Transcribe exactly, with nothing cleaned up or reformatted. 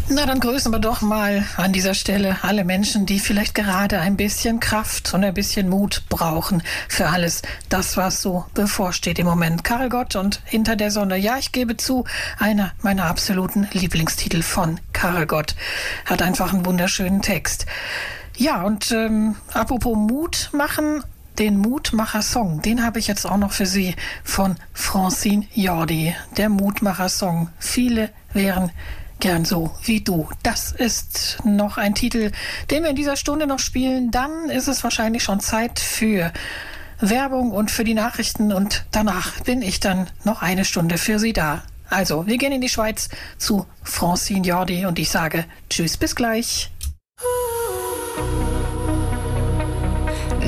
Na, dann grüßen wir doch mal an dieser Stelle alle Menschen, die vielleicht gerade ein bisschen Kraft und ein bisschen Mut brauchen für alles das, was so bevorsteht im Moment. Karel Gott und Hinter der Sonne. Ja, ich gebe zu, einer meiner absoluten Lieblingstitel von Karel Gott. Hat einfach einen wunderschönen Text. Ja, und ähm, apropos Mut machen, den Mutmacher-Song, den habe ich jetzt auch noch für Sie von Francine Jordi. Der Mutmacher-Song. Viele wären gern so wie du. Das ist noch ein Titel, den wir in dieser Stunde noch spielen. Dann ist es wahrscheinlich schon Zeit für Werbung und für die Nachrichten. Und danach bin ich dann noch eine Stunde für Sie da. Also, wir gehen in die Schweiz zu Francine Jordi und ich sage Tschüss, bis gleich.